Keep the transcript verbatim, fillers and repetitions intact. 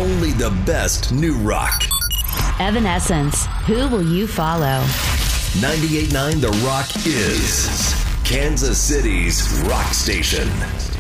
only the best new rock. Evanescence, Who Will You Follow? ninety-eight point nine The Rock is Kansas City's rock station.